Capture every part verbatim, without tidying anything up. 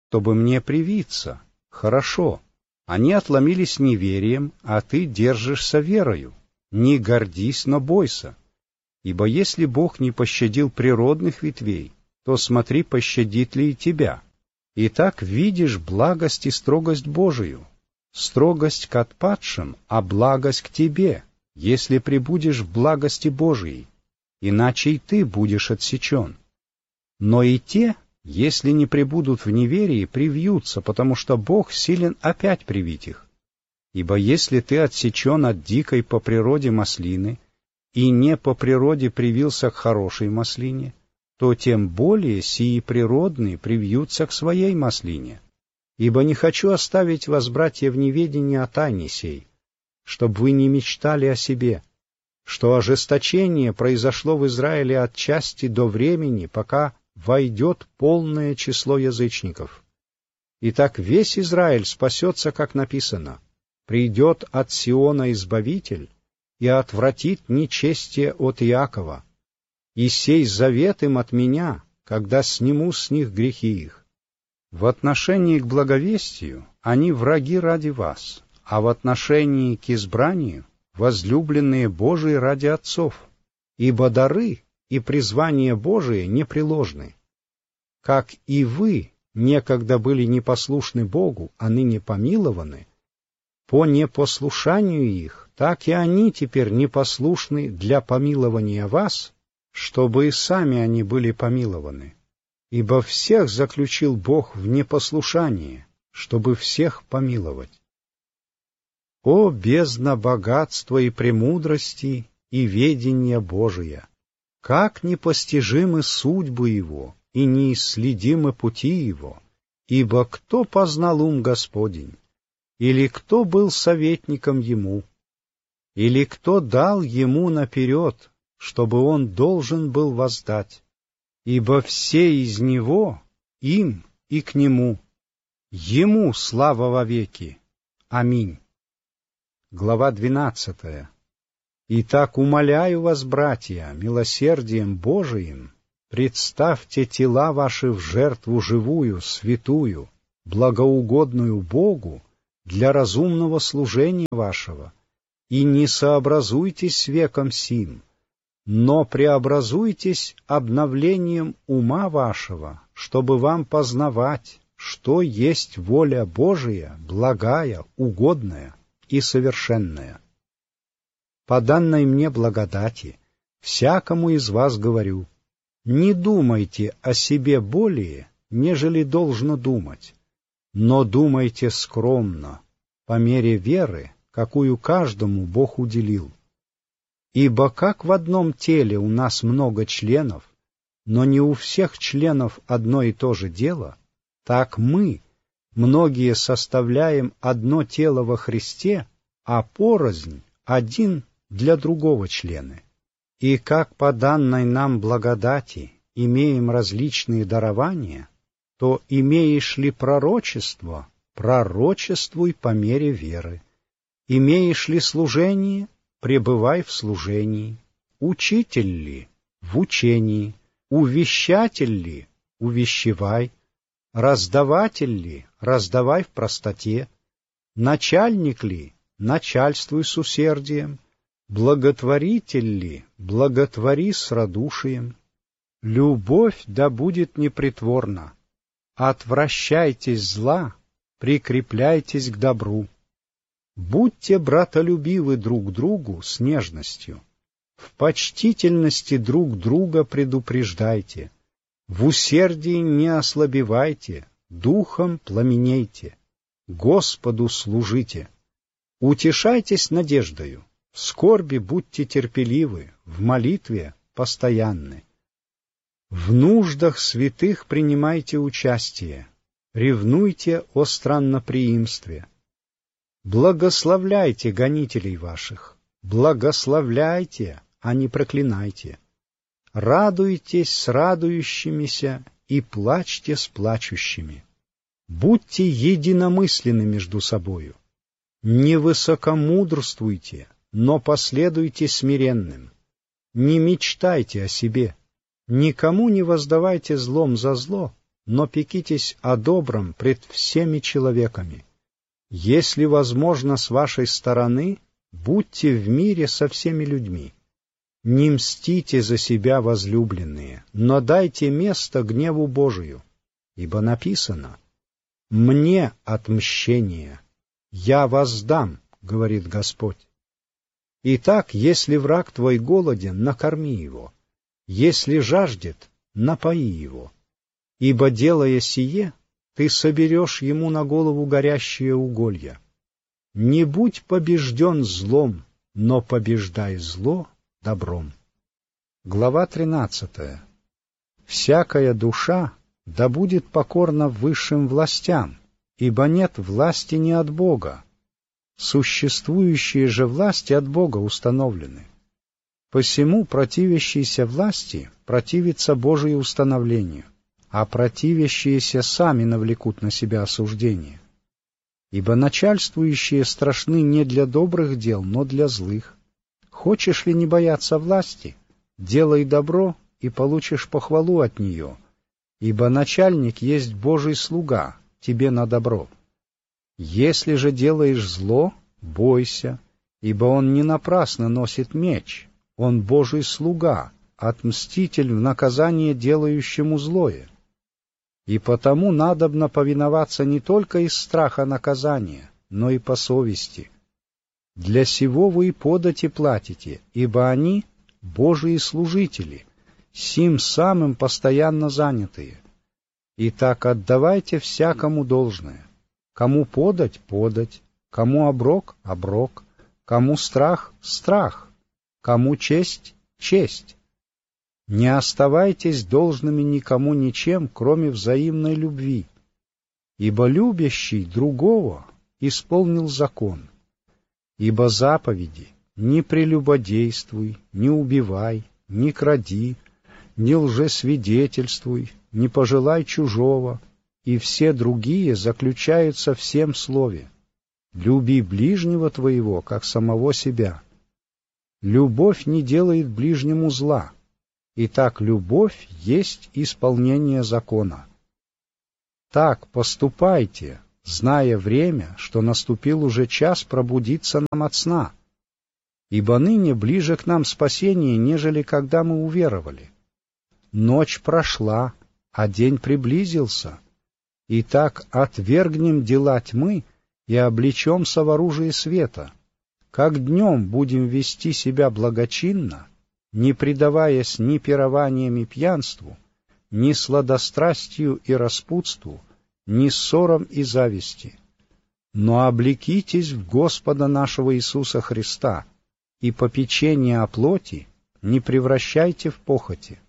чтобы мне привиться. Хорошо. Они отломились неверием, а ты держишься верою. Не гордись, но бойся. Ибо если Бог не пощадил природных ветвей, то смотри, пощадит ли и тебя. Итак, видишь благость и строгость Божию, строгость к отпадшим, а благость к тебе, если пребудешь в благости Божией, иначе и ты будешь отсечен. Но и те, если не пребудут в неверии, привьются, потому что Бог силен опять привить их. Ибо если ты отсечен от дикой по природе маслины и не по природе привился к хорошей маслине, то тем более сии природные привьются к своей маслине. Ибо не хочу оставить вас, братья, в неведении о тайне сей, чтобы вы не мечтали о себе, что ожесточение произошло в Израиле от части до времени, пока войдет полное число язычников. Итак, весь Израиль спасется, как написано: «Придет от Сиона Избавитель и отвратит нечестие от Иакова, и сей завет им от меня, когда сниму с них грехи их». В отношении к благовестию они враги ради вас, а в отношении к избранию возлюбленные Божии ради отцов, ибо дары и призвание Божие непреложны. Как и вы некогда были непослушны Богу, а ныне помилованы, по непослушанию их, так и они теперь непослушны для помилования вас, чтобы и сами они были помилованы. Ибо всех заключил Бог в непослушание, чтобы всех помиловать. О, бездна богатства и премудрости и ведения Божия! Как непостижимы судьбы Его и неисследимы пути Его! Ибо кто познал ум Господень? Или кто был советником Ему? Или кто дал Ему наперед, чтобы Он должен был воздать? Ибо все из Него, им и к Нему. Ему слава вовеки. Аминь. Глава двенадцатая. Итак, умоляю вас, братья, милосердием Божиим, представьте тела ваши в жертву живую, святую, благоугодную Богу для разумного служения вашего, и не сообразуйтесь с веком сим, но преобразуйтесь обновлением ума вашего, чтобы вам познавать, что есть воля Божия, благая, угодная и совершенная. По данной мне благодати всякому из вас говорю: не думайте о себе более, нежели должно думать, но думайте скромно, по мере веры, какую каждому Бог уделил. Ибо как в одном теле у нас много членов, но не у всех членов одно и то же дело, так мы, многие, составляем одно тело во Христе, а порознь один для другого члены. И как по данной нам благодати имеем различные дарования, то имеешь ли пророчество, пророчествуй по мере веры. Имеешь ли служение, пребывай в служении. Учитель ли, в учении. Увещатель ли, увещевай. Раздаватель ли, раздавай в простоте. Начальник ли, начальствуй с усердием. Благотворитель ли, благотвори с радушием. Любовь да будет непритворна. Отвращайтесь зла, прикрепляйтесь к добру. Будьте братолюбивы друг другу с нежностью. В почтительности друг друга предупреждайте. В усердии не ослабевайте, духом пламенейте. Господу служите. Утешайтесь надеждою. В скорби будьте терпеливы, в молитве постоянны. В нуждах святых принимайте участие, ревнуйте о странноприимстве. Благословляйте гонителей ваших, благословляйте, а не проклинайте. Радуйтесь с радующимися и плачьте с плачущими. Будьте единомысленны между собою. Не высокомудрствуйте, но последуйте смиренным. Не мечтайте о себе, никому не воздавайте злом за зло, но пекитесь о добром пред всеми человеками. Если возможно с вашей стороны, будьте в мире со всеми людьми. Не мстите за себя, возлюбленные, но дайте место гневу Божию, ибо написано: «Мне отмщение, я воздам, говорит Господь». Итак, если враг твой голоден, накорми его, если жаждет, напои его, ибо, делая сие, ты соберешь ему на голову горящие уголья. Не будь побежден злом, но побеждай зло добром. Глава тринадцатая. Всякая душа да будет покорна высшим властям, ибо нет власти не от Бога. Существующие же власти от Бога установлены. Посему противящиеся власти противятся Божию установлению, а противящиеся сами навлекут на себя осуждение. Ибо начальствующие страшны не для добрых дел, но для злых. Хочешь ли не бояться власти? Делай добро, и получишь похвалу от нее, ибо начальник есть Божий слуга, тебе на добро. Если же делаешь зло, бойся, ибо он не напрасно носит меч, он Божий слуга, отмститель в наказание делающему злое. И потому надобно повиноваться не только из страха наказания, но и по совести. Для сего вы и подати платите, ибо они — Божии служители, сим самым постоянно занятые. Итак, отдавайте всякому должное. Кому подать — подать, кому оброк — оброк, кому страх — страх, кому честь — честь. Не оставайтесь должными никому ничем, кроме взаимной любви, ибо любящий другого исполнил закон. Ибо заповеди: не прелюбодействуй, не убивай, не кради, не лжесвидетельствуй, не пожелай чужого, и все другие заключаются в сем слове: люби ближнего твоего, как самого себя. Любовь не делает ближнему зла. Итак, любовь есть исполнение закона. Так поступайте, зная время, что наступил уже час пробудиться нам от сна, ибо ныне ближе к нам спасение, нежели когда мы уверовали. Ночь прошла, а день приблизился. Итак, отвергнем дела тьмы и облечемся в оружие света. Как днем будем вести себя благочинно, не предаваясь ни пированиям и пьянству, ни сладострастию и распутству, ни ссорам и зависти. Но облекитесь в Господа нашего Иисуса Христа, и попечение о плоти не превращайте в похоти.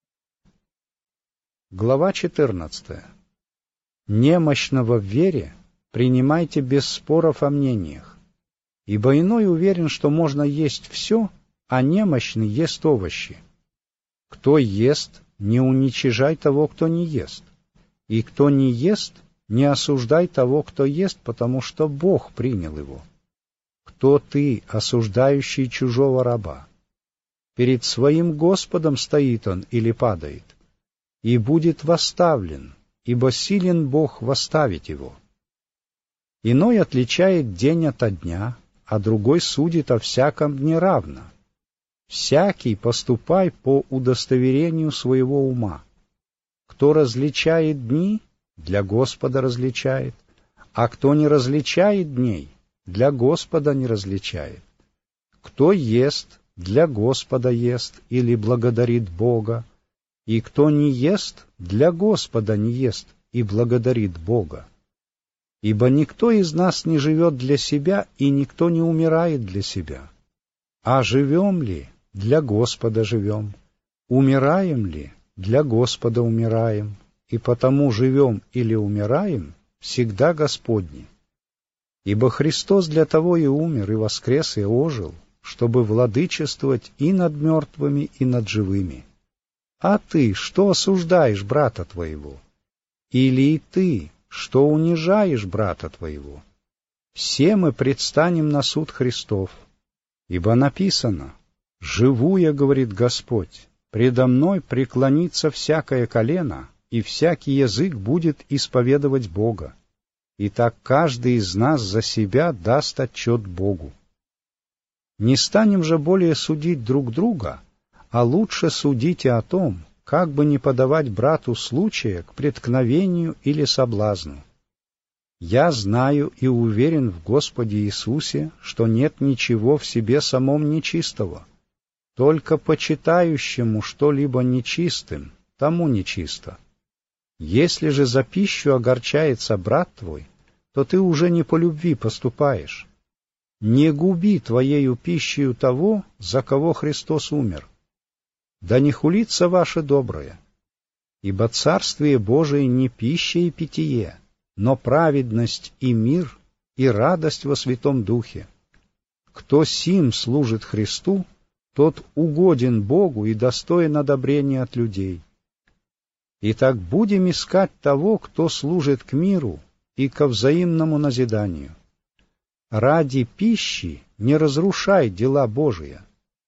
Глава четырнадцатая. Немощного в вере принимайте без споров о мнениях, ибо иной уверен, что можно есть все, а немощный ест овощи. Кто ест, не уничижай того, кто не ест, и кто не ест, не осуждай того, кто ест, потому что Бог принял его. Кто ты, осуждающий чужого раба? Перед своим Господом стоит он или падает, и будет восставлен, ибо силен Бог восставить его. Иной отличает день ото дня, а другой судит о всяком дне равно. Всякий поступай по удостоверению своего ума. Кто различает дни, для Господа различает, а кто не различает дней, для Господа не различает. Кто ест, для Господа ест или благодарит Бога, и кто не ест, для Господа не ест и благодарит Бога. Ибо никто из нас не живет для себя, и никто не умирает для себя. А живем ли, для Господа живем, умираем ли, для Господа умираем, и потому живем или умираем всегда Господни. Ибо Христос для того и умер, и воскрес, и ожил, чтобы владычествовать и над мертвыми, и над живыми. А ты что осуждаешь брата твоего? Или и ты, что унижаешь брата твоего? Все мы предстанем на суд Христов. Ибо написано: «Живу я, говорит Господь, предо мной преклонится всякое колено, и всякий язык будет исповедовать Бога. И так каждый из нас за себя даст отчет Богу. Не станем же более судить друг друга, а лучше судите о том, как бы не подавать брату случая к преткновению или соблазну. Я знаю и уверен в Господе Иисусе, что нет ничего в себе самом нечистого, только почитающему что-либо нечистым, тому нечисто. Если же за пищу огорчается брат твой, то ты уже не по любви поступаешь. Не губи твоею пищею того, за кого Христос умер. Да не хулится ваше доброе, ибо Царствие Божие не пища и питье, но праведность и мир и радость во Святом Духе. Кто сим служит Христу, тот угоден Богу и достоин одобрения от людей. Итак, будем искать того, кто служит к миру и ко взаимному назиданию. Ради пищи не разрушай дела Божия.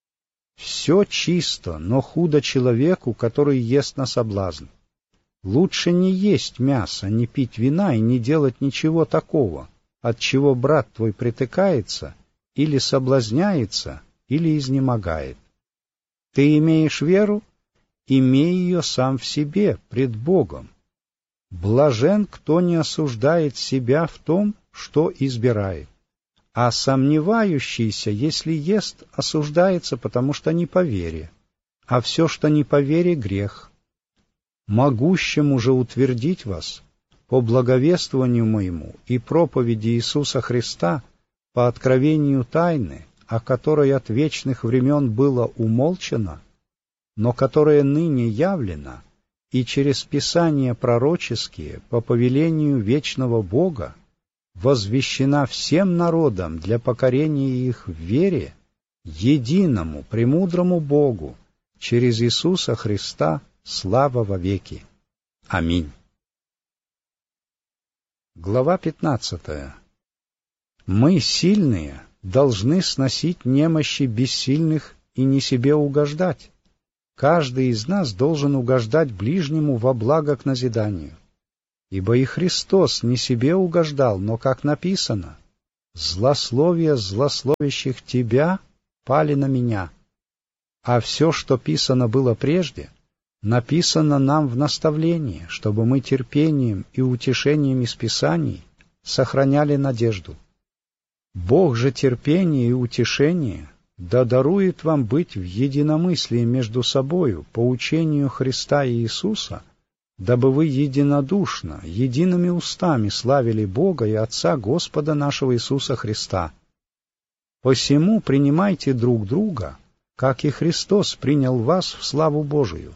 Все чисто, но худо человеку, который ест на соблазн. Лучше не есть мясо, не пить вина и не делать ничего такого, от чего брат твой притыкается, или соблазняется, или изнемогает. Ты имеешь веру? Имей ее сам в себе, пред Богом. Блажен, кто не осуждает себя в том, что избирает. А сомневающийся, если ест, осуждается, потому что не по вере. А все, что не по вере, грех. Могущему же утвердить вас по благовествованию моему и проповеди Иисуса Христа по откровению тайны, о которой от вечных времен было умолчано, но которая ныне явлена, и через Писания пророческие по повелению вечного Бога возвещена всем народам для покорения их в вере, единому, премудрому Богу, через Иисуса Христа, слава во веки. Аминь. Глава пятнадцатая. Мы, сильные, должны сносить немощи бессильных и не себе угождать. Каждый из нас должен угождать ближнему во благо к назиданию. Ибо и Христос не себе угождал, но, как написано, «Злословия злословящих тебя пали на меня». А все, что писано было прежде, написано нам в наставлении, чтобы мы терпением и утешением из Писаний сохраняли надежду. Бог же терпение и утешение да дарует вам быть в единомыслии между собою по учению Христа и Иисуса, дабы вы единодушно, едиными устами славили Бога и Отца Господа нашего Иисуса Христа. Посему принимайте друг друга, как и Христос принял вас в славу Божию.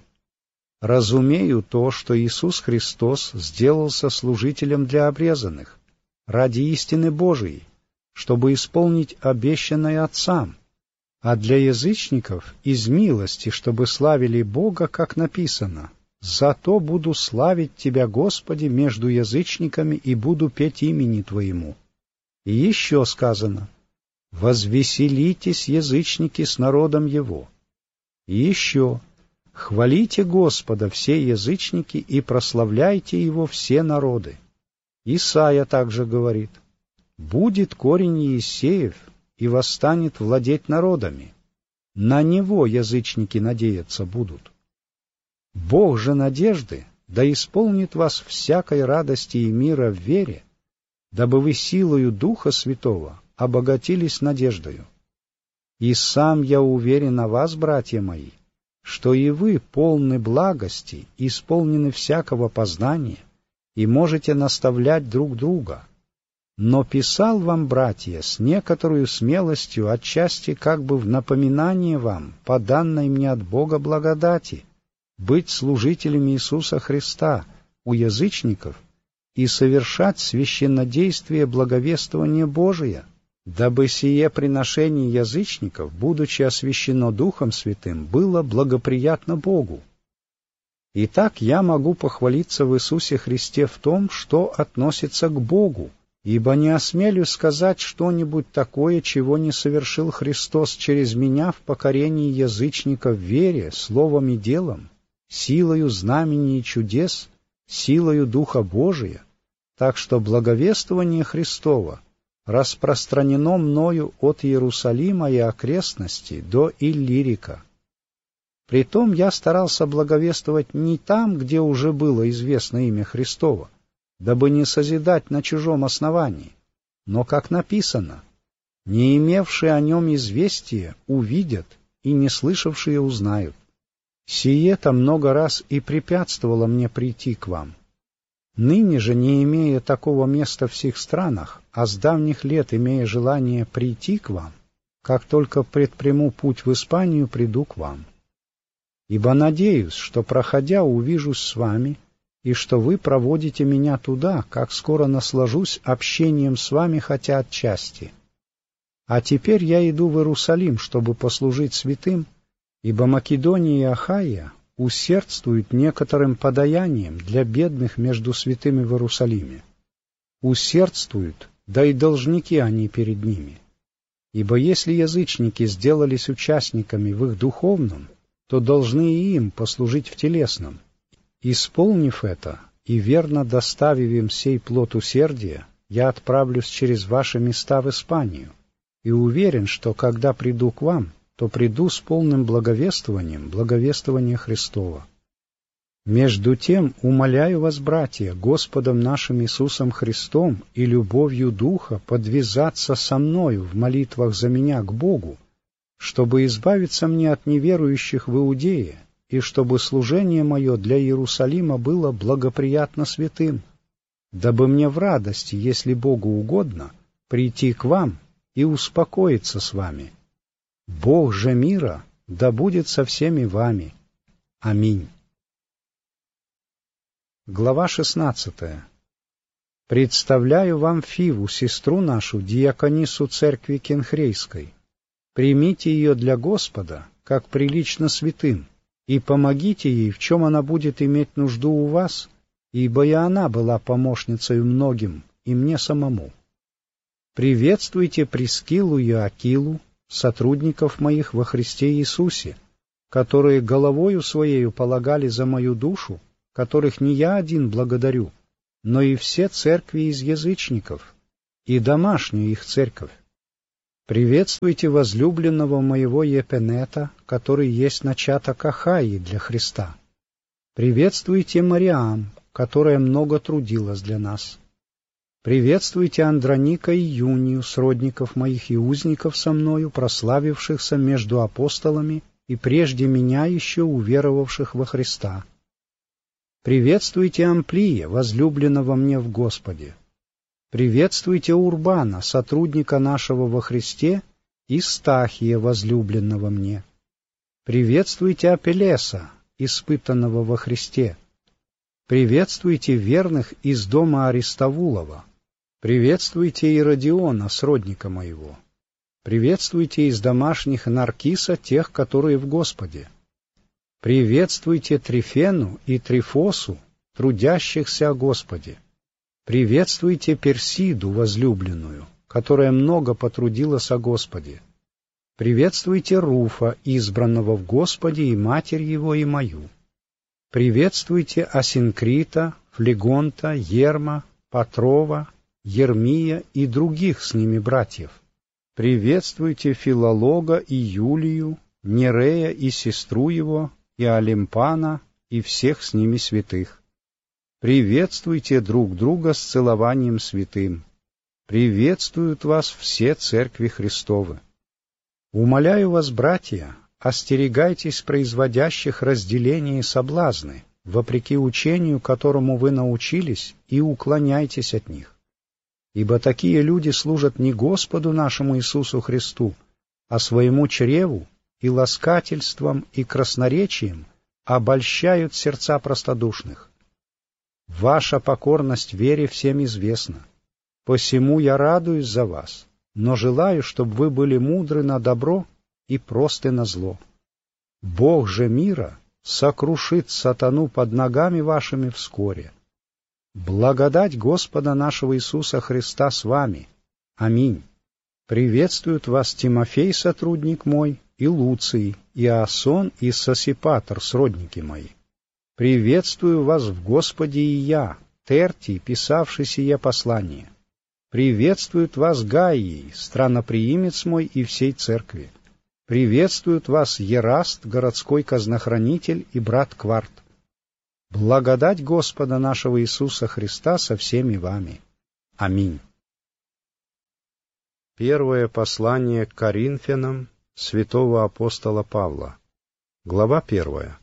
Разумею то, что Иисус Христос сделался служителем для обрезанных, ради истины Божией, чтобы исполнить обещанное Отцам, а для язычников из милости, чтобы славили Бога, как написано, «Зато буду славить Тебя, Господи, между язычниками и буду петь имени Твоему». И еще сказано, «Возвеселитесь, язычники, с народом Его». И еще, «Хвалите Господа все язычники и прославляйте Его все народы». Исайя также говорит, «Будет корень Иисеев и восстанет владеть народами. На него язычники надеяться будут». Бог же надежды да исполнит вас всякой радости и мира в вере, дабы вы силою Духа Святого обогатились надеждою. И сам я уверен о вас, братья мои, что и вы полны благости, исполнены всякого познания, и можете наставлять друг друга. Но писал вам, братья, с некоторую смелостью, отчасти как бы в напоминание вам, по данной мне от Бога благодати, быть служителями Иисуса Христа у язычников и совершать священнодействие благовествования Божия, дабы сие приношение язычников, будучи освящено Духом Святым, было благоприятно Богу. Итак, я могу похвалиться в Иисусе Христе в том, что относится к Богу, ибо не осмелюсь сказать что-нибудь такое, чего не совершил Христос через меня в покорении язычников в вере, словом и делом, силою знамений и чудес, силою Духа Божия, так что благовествование Христово распространено мною от Иерусалима и окрестностей до Иллирика. Притом я старался благовествовать не там, где уже было известно имя Христово, дабы не созидать на чужом основании, но, как написано, не имевшие о нем известия увидят, и не слышавшие узнают. Сие-то много раз и препятствовало мне прийти к вам. Ныне же, не имея такого места в сих странах, а с давних лет имея желание прийти к вам, как только предприму путь в Испанию, приду к вам. Ибо надеюсь, что, проходя, увижусь с вами, и что вы проводите меня туда, как скоро наслажусь общением с вами хотя отчасти. А теперь я иду в Иерусалим, чтобы послужить святым, ибо Македония и Ахайя усердствуют некоторым подаянием для бедных между святыми в Иерусалиме. Усердствуют, да и должники они перед ними. Ибо если язычники сделались участниками в их духовном, то должны и им послужить в телесном. Исполнив это и верно доставив им сей плод усердия, я отправлюсь через ваши места в Испанию, и уверен, что когда приду к вам, то приду с полным благовествованием, благовествования Христова. Между тем, умоляю вас, братья, Господом нашим Иисусом Христом и любовью Духа подвязаться со мною в молитвах за меня к Богу, чтобы избавиться мне от неверующих в Иудее, и чтобы служение мое для Иерусалима было благоприятно святым, дабы мне в радости, если Богу угодно, прийти к вам и успокоиться с вами. Бог же мира да будет со всеми вами. Аминь. Глава шестнадцатая. Представляю вам Фиву, сестру нашу, диаконису церкви Кенхрейской. Примите ее для Господа, как прилично святым, и помогите ей, в чем она будет иметь нужду у вас, ибо и она была помощницей многим, и мне самому. Приветствуйте Прискилу и Акилу, сотрудников моих во Христе Иисусе, которые головою своею полагали за мою душу, которых не я один благодарю, но и все церкви из язычников, и домашнюю их церковь. Приветствуйте возлюбленного моего Епенета, который есть начаток Ахаи для Христа. Приветствуйте Мариам, которая много трудилась для нас. Приветствуйте Андроника и Юнию, сродников моих и узников со мною, прославившихся между апостолами и прежде меня еще уверовавших во Христа. Приветствуйте Амплия, возлюбленного мне в Господе. Приветствуйте Урбана, сотрудника нашего во Христе, и Стахия, возлюбленного мне. Приветствуйте Апеллеса, испытанного во Христе. Приветствуйте верных из дома Аристовулова. Приветствуйте Иродиона, сродника моего. Приветствуйте из домашних Наркиса тех, которые в Господе. Приветствуйте Трифену и Трифосу, трудящихся о Господе. Приветствуйте Персиду, возлюбленную, которая много потрудилась о Господе. Приветствуйте Руфа, избранного в Господе, и матерь его, и мою. Приветствуйте Асинкрита, Флегонта, Ерма, Патрова, Ермия и других с ними братьев. Приветствуйте Филолога и Юлию, Нерея и сестру его, и Олимпана, и всех с ними святых. Приветствуйте друг друга с целованием святым. Приветствуют вас все церкви Христовы. Умоляю вас, братья, остерегайтесь производящих разделения и соблазны, вопреки учению, которому вы научились, и уклоняйтесь от них. Ибо такие люди служат не Господу нашему Иисусу Христу, а своему чреву, и ласкательством, и красноречием обольщают сердца простодушных. Ваша покорность вере всем известна. Посему я радуюсь за вас, но желаю, чтобы вы были мудры на добро и просты на зло. Бог же мира сокрушит сатану под ногами вашими вскоре. Благодать Господа нашего Иисуса Христа с вами. Аминь. Приветствуют вас Тимофей, сотрудник мой, и Луций, и Аасон, и Сосипатр, сродники мои. Приветствую вас в Господе и я, Тертий, писавший сие послание. Приветствует вас Гаий, страноприимец мой и всей церкви. Приветствует вас Ераст, городской казнохранитель и брат Кварт. Благодать Господа нашего Иисуса Христа со всеми вами. Аминь. Первое послание к Коринфянам святого апостола Павла. Глава первая.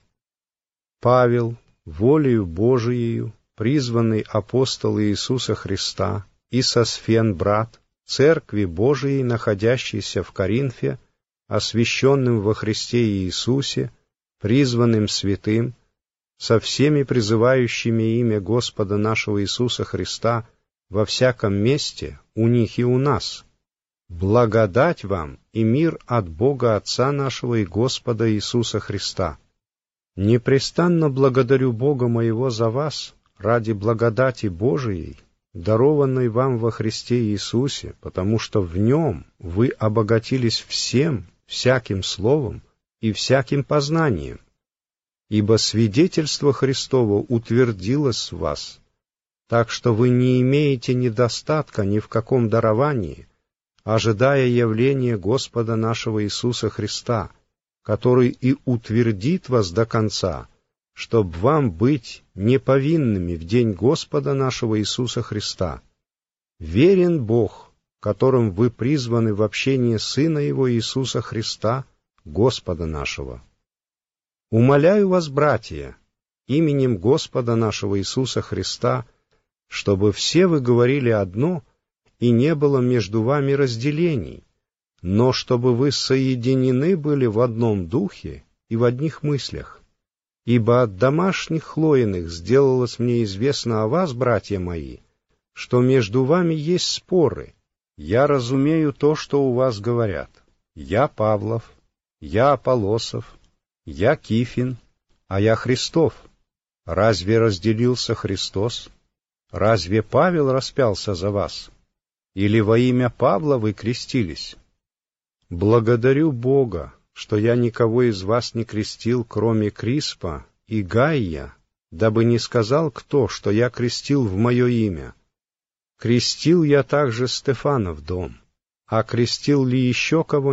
Павел, волею Божиею, призванный апостол Иисуса Христа, и Сосфен, брат, церкви Божией, находящейся в Коринфе, освященным во Христе Иисусе, призванным святым, со всеми призывающими имя Господа нашего Иисуса Христа во всяком месте, у них и у нас. Благодать вам и мир от Бога Отца нашего и Господа Иисуса Христа. Непрестанно благодарю Бога моего за вас, ради благодати Божией, дарованной вам во Христе Иисусе, потому что в Нем вы обогатились всем, всяким словом и всяким познанием, ибо свидетельство Христово утвердилось в вас, так что вы не имеете недостатка ни в каком даровании, ожидая явления Господа нашего Иисуса Христа, который и утвердит вас до конца, чтоб вам быть неповинными в день Господа нашего Иисуса Христа. Верен Бог, которым вы призваны в общение Сына Его Иисуса Христа, Господа нашего. Умоляю вас, братья, именем Господа нашего Иисуса Христа, чтобы все вы говорили одно, и не было между вами разделений, но чтобы вы соединены были в одном духе и в одних мыслях. Ибо от домашних хлоиных сделалось мне известно о вас, братья мои, что между вами есть споры. Я разумею то, что у вас говорят. Я Павлов, я Аполосов, я Кифин, а я Христов. Разве разделился Христос? Разве Павел распялся за вас? Или во имя Павла вы крестились? Благодарю Бога, что я никого из вас не крестил, кроме Криспа и Гайя, дабы не сказал кто, что я крестил в мое имя. Крестил я также Стефана в дом, а крестил ли еще кого